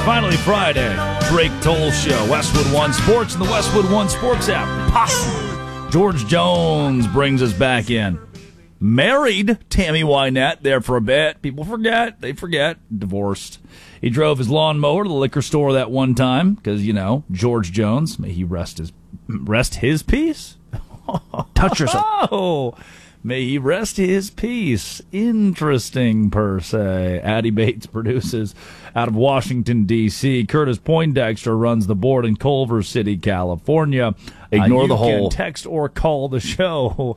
Finally Friday, Drake Toll Show, Westwood One Sports and the Westwood One Sports app. Possum. George Jones brings us back in. Married Tammy Wynette there for a bit. People forget. They forget. Divorced. He drove his lawnmower to the liquor store that one time because, you know, George Jones, may he rest his peace? Touch yourself. Oh, may he rest his peace. Interesting, per se. Addie Bates produces out of Washington, D.C. Curtis Poindexter runs the board in Culver City, California. Ignore the hole. You can text or call the show,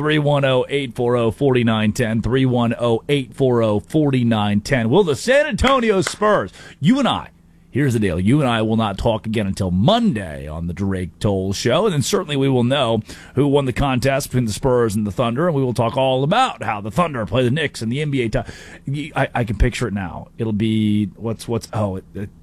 310-840-4910, 310-840-4910. Will the San Antonio Spurs, you and I, here's the deal. You and I will not talk again until Monday on the Drake Toll Show, and then certainly we will know who won the contest between the Spurs and the Thunder, and we will talk all about how the Thunder play the Knicks in the NBA. I can picture it now. It'll be it'll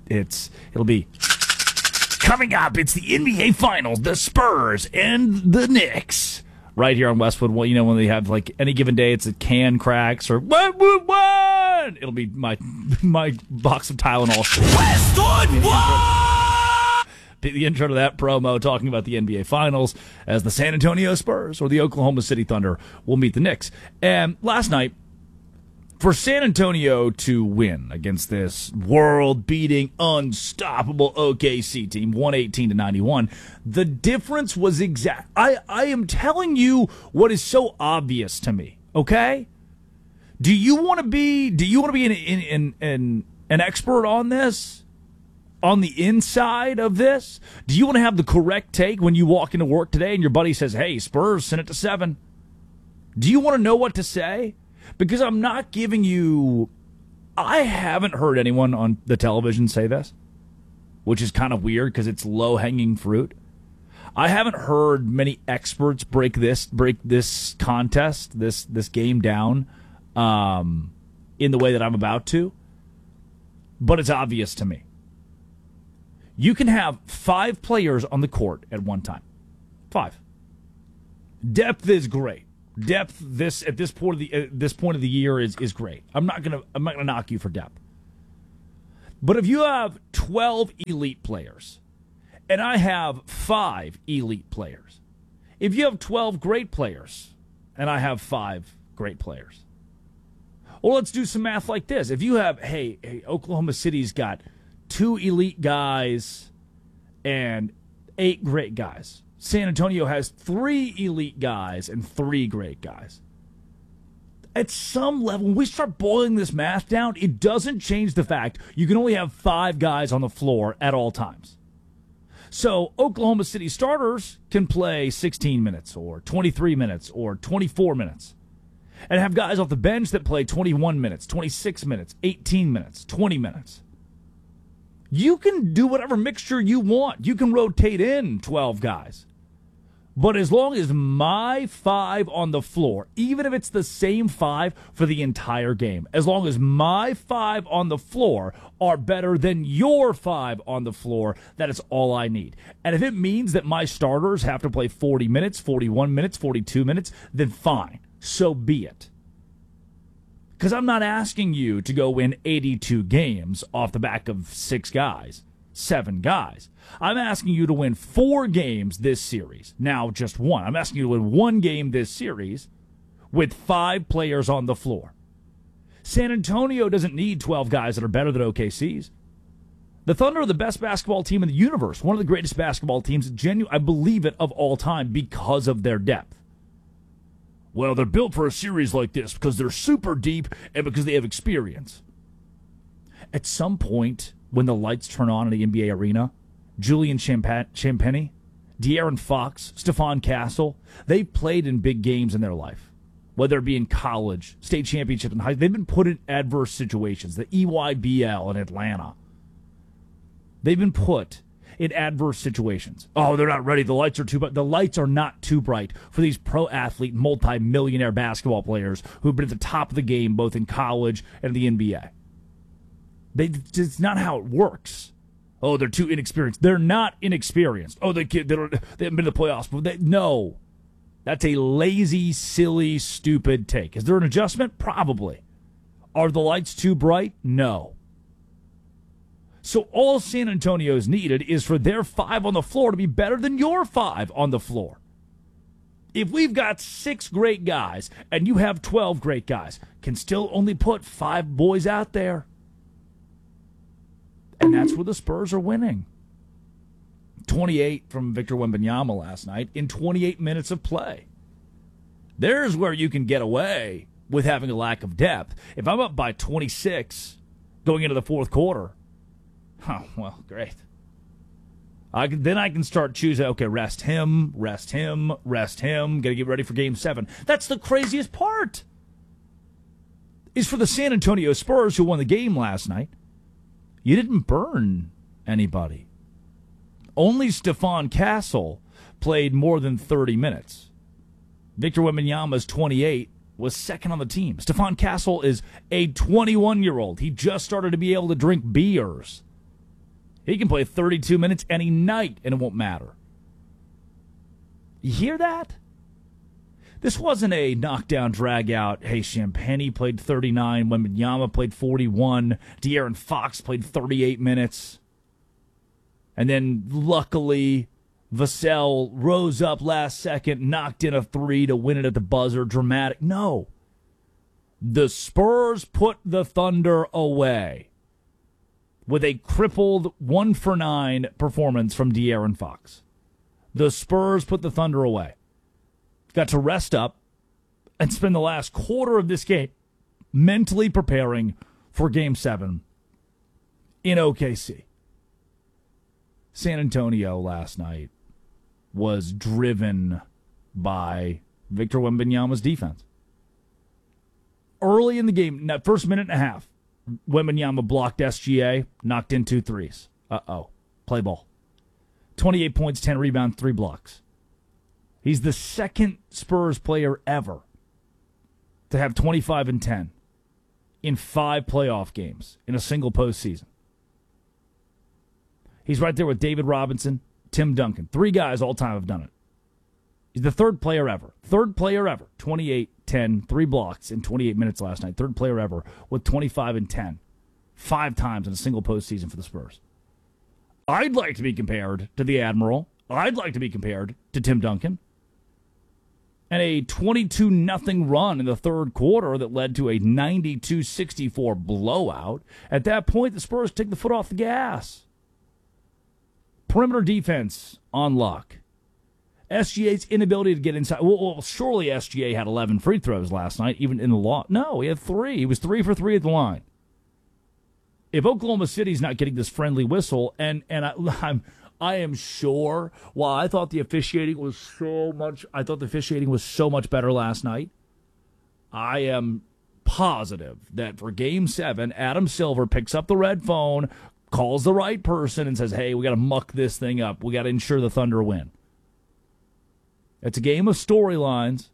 be coming up. It's the NBA Finals, the Spurs and the Knicks. Right here on Westwood, well, you know, when they have, like, any given day, it's a can cracks or what? It'll be my box of Tylenol. Westwood One! The intro to that promo talking about the NBA Finals as the San Antonio Spurs or the Oklahoma City Thunder will meet the Knicks. And last night, for San Antonio to win against this world-beating, unstoppable OKC team, 118-91, the difference was exact. I am telling you what is so obvious to me. Okay, do you want to be an expert on this, on the inside of this? Do you want to have the correct take when you walk into work today and your buddy says, "Hey, Spurs, send it to 7"? Do you want to know what to say? Because I'm not giving you... I haven't heard anyone on the television say this, which is kind of weird because it's low-hanging fruit. I haven't heard many experts break this contest, this game down in the way that I'm about to. But it's obvious to me. You can have 5 players on the court at one time. 5. Depth is great. Depth at this point of the year is great. I'm not gonna knock you for depth. But if you have 12 elite players, and I have 5 elite players, if you have 12 great players, and I have 5 great players, well, let's do some math like this. If you have, hey, Oklahoma City's got 2 elite guys and 8 great guys. San Antonio has 3 elite guys and 3 great guys. At some level, when we start boiling this math down, it doesn't change the fact you can only have 5 guys on the floor at all times. So Oklahoma City starters can play 16 minutes or 23 minutes or 24 minutes and have guys off the bench that play 21 minutes, 26 minutes, 18 minutes, 20 minutes. You can do whatever mixture you want. You can rotate in 12 guys. But as long as my 5 on the floor, even if it's the same 5 for the entire game, as long as my 5 on the floor are better than your 5 on the floor, that is all I need. And if it means that my starters have to play 40 minutes, 41 minutes, 42 minutes, then fine. So be it. Because I'm not asking you to go win 82 games off the back of 6 guys. 7 guys. I'm asking you to win 4 games this series. Now, just 1. I'm asking you to win 1 game this series with 5 players on the floor. San Antonio doesn't need 12 guys that are better than OKC's. The Thunder are the best basketball team in the universe. One of the greatest basketball teams, I believe it, of all time because of their depth. Well, they're built for a series like this because they're super deep and because they have experience. At some point, when the lights turn on in the NBA arena, Julian Champagnie, De'Aaron Fox, Stephon Castle, they've played in big games in their life. Whether it be in college, state championship, and high, they've been put in adverse situations. The EYBL in Atlanta. They've been put in adverse situations. Oh, they're not ready. The lights are too bright. The lights are not too bright for these pro athlete, multi-millionaire basketball players who've been at the top of the game both in college and the NBA. It's not how it works. Oh, they're too inexperienced. They're not inexperienced. Oh, they haven't been to the playoffs. No. That's a lazy, silly, stupid take. Is there an adjustment? Probably. Are the lights too bright? No. So all San Antonio's needed is for their 5 on the floor to be better than your 5 on the floor. If we've got 6 great guys and you have 12 great guys, can still only put 5 boys out there. And that's where the Spurs are winning. 28 from Victor Wembanyama last night in 28 minutes of play. There's where you can get away with having a lack of depth. If I'm up by 26 going into the fourth quarter, oh, well, great. Then I can start choosing, okay, rest him. Got to get ready for Game 7. That's the craziest part. Is for the San Antonio Spurs who won the game last night, you didn't burn anybody. Only Stephon Castle played more than 30 minutes. Victor Wembanyama's 28 was second on the team. Stephon Castle is a 21-year-old. He just started to be able to drink beers. He can play 32 minutes any night, and it won't matter. You hear that? This wasn't a knockdown, drag-out. Hey, Champagnie played 39. Wembanyama played 41. De'Aaron Fox played 38 minutes. And then, luckily, Vassell rose up last second, knocked in a 3 to win it at the buzzer. Dramatic. No. The Spurs put the Thunder away with a crippled 1-for-9 performance from De'Aaron Fox. The Spurs put the Thunder away. Got to rest up and spend the last quarter of this game mentally preparing for Game 7 in OKC. San Antonio last night was driven by Victor Wembanyama's defense. Early in the game, that first minute and a half, Wembanyama blocked SGA, knocked in 2 threes. Play ball. 28 points, 10 rebounds, 3 blocks. He's the second Spurs player ever to have 25 and 10 in 5 playoff games in a single postseason. He's right there with David Robinson, Tim Duncan. 3 guys all time have done it. He's the third player ever. 28, 10, 3 blocks in 28 minutes last night. Third player ever with 25 and 10. 5 times in a single postseason for the Spurs. I'd like to be compared to the Admiral. I'd like to be compared to Tim Duncan. And a 22-0 run in the third quarter that led to a 92-64 blowout. At that point, the Spurs take the foot off the gas. Perimeter defense on lock. SGA's inability to get inside. Well, surely SGA had 11 free throws last night, even in the law. No, he had 3. He was 3 for 3 at the line. If Oklahoma City's not getting this friendly whistle, and I am sure, while I thought the officiating was so much better last night, I am positive that for Game 7, Adam Silver picks up the red phone, calls the right person, and says, hey, we got to muck this thing up. We got to ensure the Thunder win. It's a game of storylines.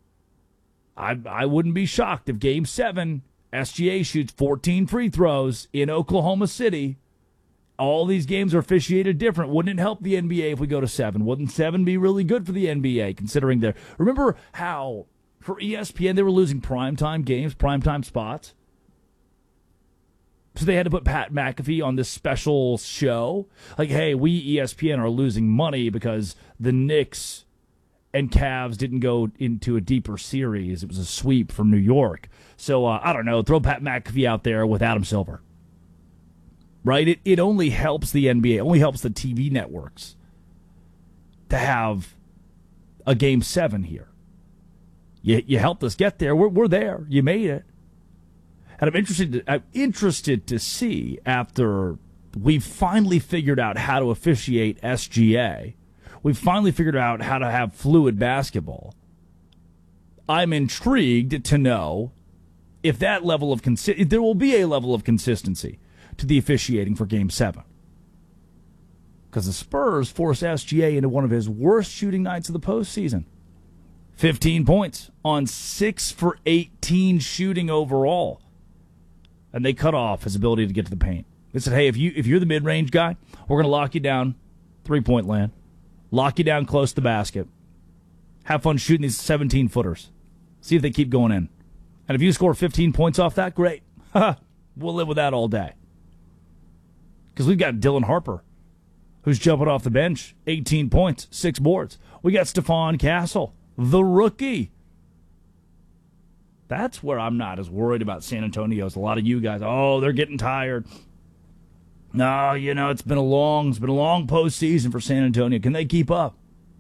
I wouldn't be shocked if Game 7, SGA shoots 14 free throws in Oklahoma City. All these games are officiated different. Wouldn't it help the NBA if we go to 7? Wouldn't 7 be really good for the NBA, considering their... Remember how, for ESPN, they were losing primetime games, primetime spots? So they had to put Pat McAfee on this special show. Like, hey, we, ESPN, are losing money because the Knicks and Cavs didn't go into a deeper series. It was a sweep from New York. So, I don't know, throw Pat McAfee out there with Adam Silver. Right? It only helps the NBA, only helps the TV networks to have a Game 7 here. You helped us get there. We're there. You made it. And I'm interested to see, after we've finally figured out how to officiate SGA, we've finally figured out how to have fluid basketball. I'm intrigued to know if that level of there will be a level of consistency to the officiating for Game 7. Because the Spurs forced SGA into one of his worst shooting nights of the postseason. 15 points on 6 for 18 shooting overall. And they cut off his ability to get to the paint. They said, hey, if you're the mid-range guy, we're going to lock you down 3-point land. Lock you down close to the basket. Have fun shooting these 17-footers. See if they keep going in. And if you score 15 points off that, great. We'll live with that all day. Because we've got Dylan Harper, who's jumping off the bench, 18 points, 6 boards. We got Stephon Castle, the rookie. That's where I'm not as worried about San Antonio as a lot of you guys. Oh, they're getting tired. No, it's been a long postseason for San Antonio. Can they keep up?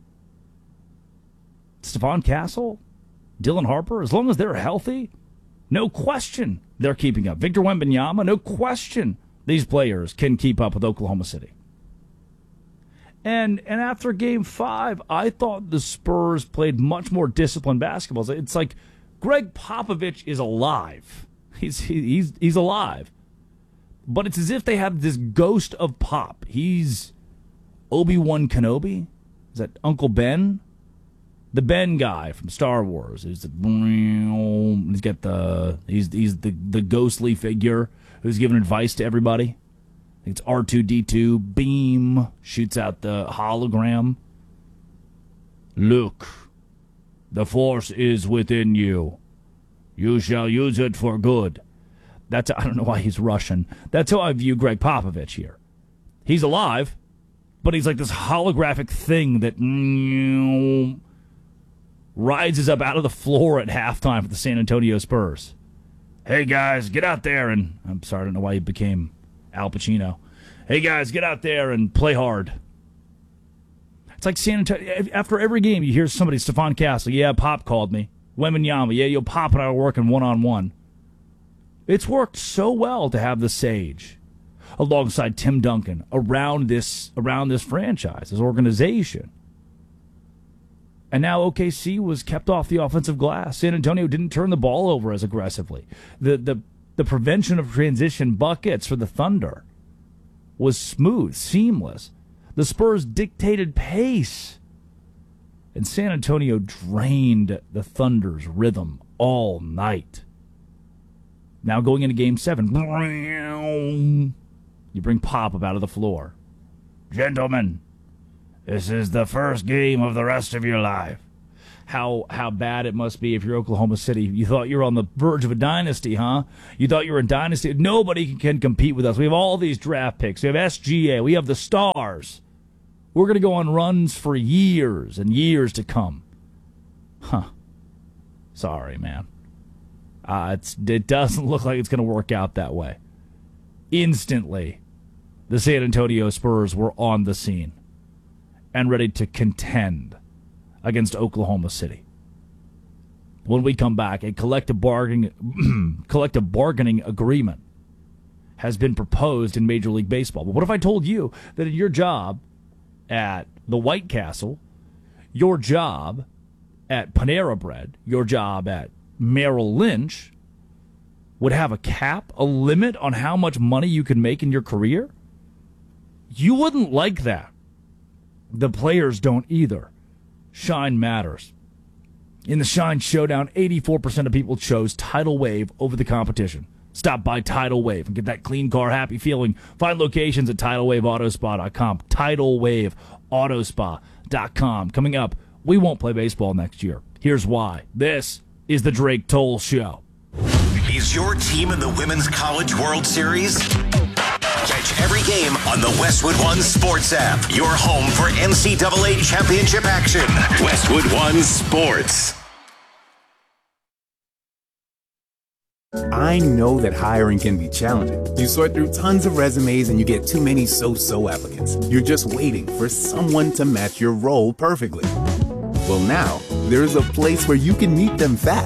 Stephon Castle, Dylan Harper, as long as they're healthy, no question they're keeping up. Victor Wembanyama, no question these players can keep up with Oklahoma City. And after Game 5, I thought the Spurs played much more disciplined basketball. It's like Greg Popovich is alive. He's alive. But it's as if they have this ghost of Pop. He's Obi-Wan Kenobi. Is that Uncle Ben? The Ben guy from Star Wars. He's got the ghostly figure who's giving advice to everybody. I think it's R2-D2. Beam shoots out the hologram. Luke, the Force is within you. You shall use it for good. I don't know why he's Russian. That's how I view Greg Popovich here. He's alive, but he's like this holographic thing that rises up out of the floor at halftime for the San Antonio Spurs. Hey, guys, get out there and... I'm sorry, I don't know why he became Al Pacino. Hey, guys, get out there and play hard. It's like San Antonio. After every game, you hear somebody, Stephon Castle, yeah, Pop called me. Wembanyama, yeah, Pop and I were working one-on-one. It's worked so well to have the Sage alongside Tim Duncan around this franchise, this organization. And now OKC was kept off the offensive glass. San Antonio didn't turn the ball over as aggressively. The prevention of transition buckets for the Thunder was smooth, seamless. The Spurs dictated pace. And San Antonio drained the Thunder's rhythm all night. Now going into Game 7, you bring Pop up out of the floor. Gentlemen, this is the first game of the rest of your life. How bad it must be if you're Oklahoma City. You thought you were on the verge of a dynasty, huh? You thought you were a dynasty. Nobody can compete with us. We have all these draft picks. We have SGA. We have the stars. We're going to go on runs for years and years to come. Sorry, man. It doesn't look like it's going to work out that way. Instantly, the San Antonio Spurs were on the scene and ready to contend against Oklahoma City. When we come back, a collective bargaining agreement has been proposed in Major League Baseball. But what if I told you that in your job at the White Castle, your job at Panera Bread, your job at Merrill Lynch would have a cap, a limit on how much money you can make in your career? You wouldn't like that. The players don't either. Shine matters. In the Shine Showdown, 84% of people chose Tidal Wave over the competition. Stop by Tidal Wave and get that clean car happy feeling. Find locations at TidalWaveAutospa.com. TidalWaveAutospa.com. Coming up, we won't play baseball next year. Here's why. This is the Drake Toll Show. Is your team in the Women's College World Series? Catch every game on the Westwood One Sports app. Your home for NCAA championship action. Westwood One Sports. I know that hiring can be challenging. You sort through tons of resumes and you get too many so-so applicants. You're just waiting for someone to match your role perfectly. Well, now, there's a place where you can meet them fast.